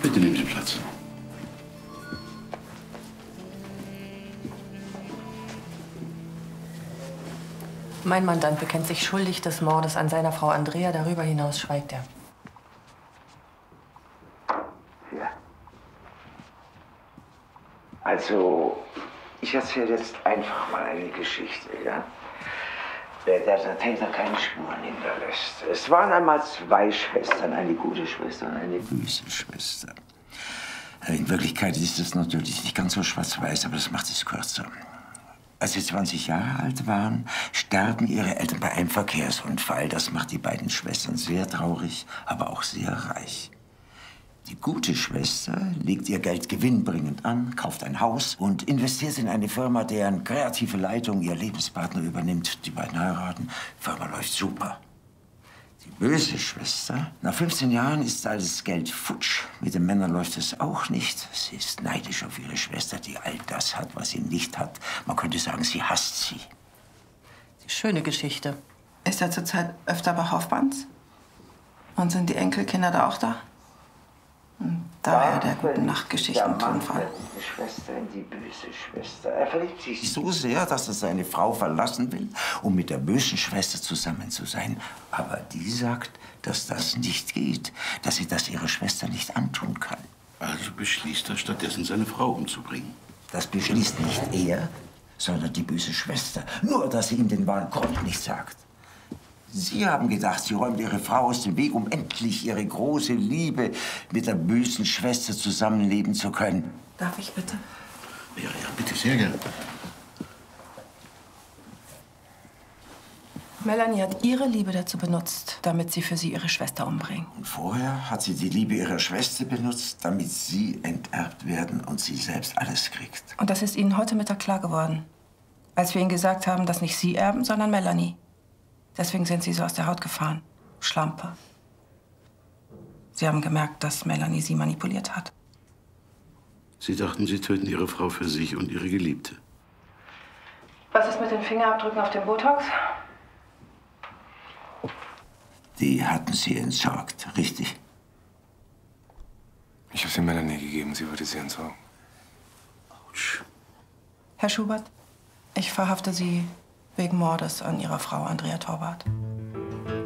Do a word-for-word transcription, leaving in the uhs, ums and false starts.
Bitte nehmen Sie Platz. Mein Mandant bekennt sich schuldig des Mordes an seiner Frau Andrea. Darüber hinaus schweigt er. Ja. Also, ich erzähle jetzt einfach mal eine Geschichte, ja? Der, der Täter keine Spuren hinterlässt. Es waren einmal zwei Schwestern, eine gute Schwester und eine böse Schwester. In Wirklichkeit ist es natürlich nicht ganz so schwarz-weiß, aber das macht es kürzer. Als sie zwanzig Jahre alt waren, sterben ihre Eltern bei einem Verkehrsunfall. Das macht die beiden Schwestern sehr traurig, aber auch sehr reich. Die gute Schwester legt ihr Geld gewinnbringend an, kauft ein Haus und investiert in eine Firma, deren kreative Leitung ihr Lebenspartner übernimmt. Die beiden heiraten. Die Firma läuft super. Die böse Schwester, nach fünfzehn Jahren ist alles Geld futsch. Mit den Männern läuft es auch nicht. Sie ist neidisch auf ihre Schwester, die all das hat, was sie nicht hat. Man könnte sagen, sie hasst sie. Schöne Geschichte. Ist er zurzeit öfter bei Hoffmanns? Und sind die Enkelkinder da auch da? Hm, daher der guten Nachtgeschichten-Tonfall. Die Schwester in die böse Schwester. Er verliebt sich so sehr, dass er seine Frau verlassen will, um mit der bösen Schwester zusammen zu sein. Aber die sagt, dass das nicht geht, dass sie das ihrer Schwester nicht antun kann. Also beschließt er stattdessen, seine Frau umzubringen. Das beschließt nicht er, sondern die böse Schwester. Nur, dass sie ihm den wahren Grund nicht sagt. Sie haben gedacht, sie räumt ihre Frau aus dem Weg, um endlich ihre große Liebe mit der bösen Schwester zusammenleben zu können. Darf ich bitte? Ja, ja, bitte, sehr gerne. Melanie hat ihre Liebe dazu benutzt, damit sie für sie ihre Schwester umbringen. Und vorher hat sie die Liebe ihrer Schwester benutzt, damit sie enterbt werden und sie selbst alles kriegt. Und das ist Ihnen heute Mittag klar geworden, als wir Ihnen gesagt haben, dass nicht Sie erben, sondern Melanie. Deswegen sind Sie so aus der Haut gefahren. Schlampe. Sie haben gemerkt, dass Melanie Sie manipuliert hat. Sie dachten, Sie töten Ihre Frau für sich und Ihre Geliebte. Was ist mit den Fingerabdrücken auf dem Botox? Die hatten Sie entsorgt, richtig? Ich habe sie Melanie gegeben, sie würde sie entsorgen. Autsch. Herr Schubert, ich verhafte Sie wegen Mordes an Ihrer Frau Andrea Torwart.